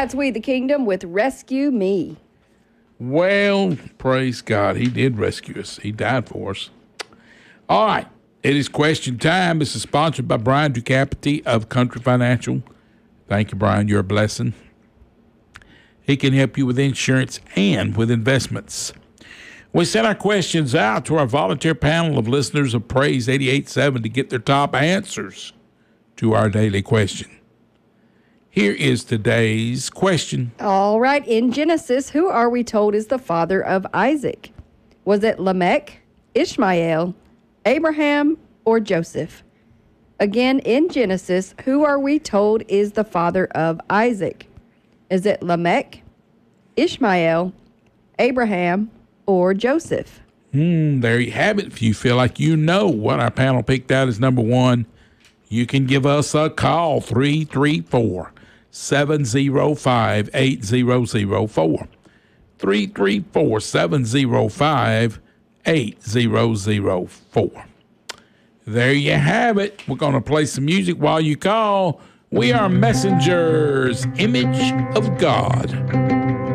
That's We the Kingdom with Rescue Me. Well, praise God. He did rescue us. He died for us. All right. It is question time. This is sponsored by Brian Ducapity of Country Financial. Thank you, Brian. You're a blessing. He can help you with insurance and with investments. We sent our questions out to our volunteer panel of listeners of Praise 88.7 to get their top answers to our daily question. Here is today's question. All right. In Genesis, who are we told is the father of Isaac? Was it Lamech, Ishmael, Abraham, or Joseph? Again, in Genesis, who are we told is the father of Isaac? Is it Lamech, Ishmael, Abraham, or Joseph? There you have it. If you feel like you know what our panel picked out as number one, you can give us a call, 334-705-8004. 334-705-8004. There you have it. We're going to play some music while you call. We are Messengers, Image of God.